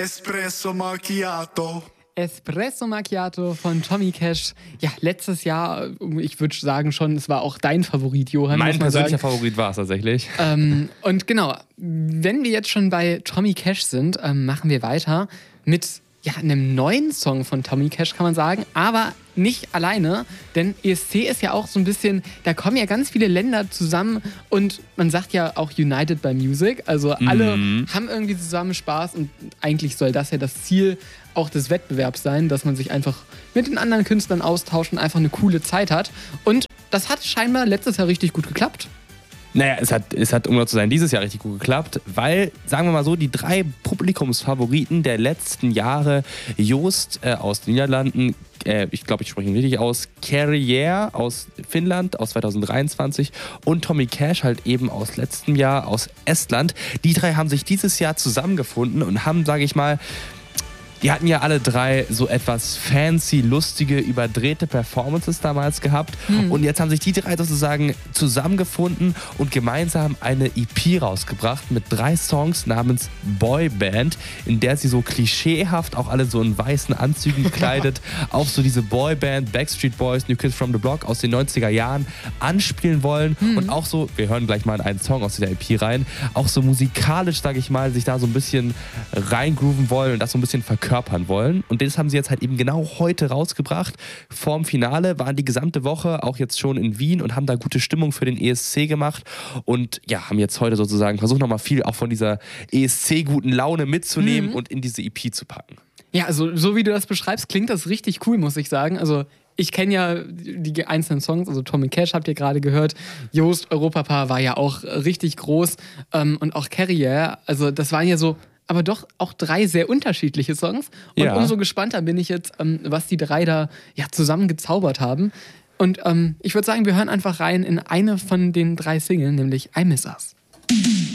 Espresso Macchiato. Espresso Macchiato von Tommy Cash. Ja, letztes Jahr, ich würde sagen schon, es war auch dein Favorit, Johann. Mein persönlicher Favorit war es tatsächlich. Und genau, wenn wir jetzt schon bei Tommy Cash sind, machen wir weiter mit einem neuen Song von Tommy Cash, kann man sagen, aber nicht alleine, denn ESC ist ja auch so ein bisschen, da kommen ja ganz viele Länder zusammen und man sagt ja auch United by Music, also alle haben irgendwie zusammen Spaß und eigentlich soll das ja das Ziel auch des Wettbewerbs sein, dass man sich einfach mit den anderen Künstlern austauscht und einfach eine coole Zeit hat. Und das hat scheinbar letztes Jahr richtig gut geklappt. Naja, es hat, um genau zu sein, dieses Jahr richtig gut geklappt, weil, sagen wir mal so, die 3 Publikumsfavoriten der letzten Jahre, Joost aus den Niederlanden, ich glaube, ich spreche ihn richtig aus, Carrière aus Finnland aus 2023 und Tommy Cash halt eben aus letztem Jahr aus Estland. Die 3 haben sich dieses Jahr zusammengefunden und haben, sage ich mal, die hatten ja alle 3 so etwas fancy, lustige, überdrehte Performances damals gehabt. Und jetzt haben sich die 3 sozusagen zusammengefunden und gemeinsam eine EP rausgebracht mit 3 Songs namens Boy Band, in der sie so klischeehaft auch alle so in weißen Anzügen gekleidet auf so diese Boy Band, Backstreet Boys, New Kids from the Block aus den 90er Jahren anspielen wollen. Und auch so, wir hören gleich mal in einen Song aus der EP rein, auch so musikalisch, sage ich mal, sich da so ein bisschen reingrooven wollen und das so ein bisschen verkörpern wollen. Und das haben sie jetzt halt eben genau heute rausgebracht. Vorm Finale waren die gesamte Woche auch jetzt schon in Wien und haben da gute Stimmung für den ESC gemacht und ja, haben jetzt heute sozusagen versucht, nochmal viel auch von dieser ESC-guten Laune mitzunehmen und in diese EP zu packen. Ja, also so wie du das beschreibst, klingt das richtig cool, muss ich sagen. Also ich kenne ja die einzelnen Songs, also Tommy Cash habt ihr gerade gehört, Joost, Europapa war ja auch richtig groß und auch Carrière, also das waren ja so aber doch auch 3 sehr unterschiedliche Songs. Und umso gespannter bin ich jetzt, was die 3 da zusammen gezaubert haben. Und ich würde sagen, wir hören einfach rein in eine von den 3 Singles, nämlich I Miss Us.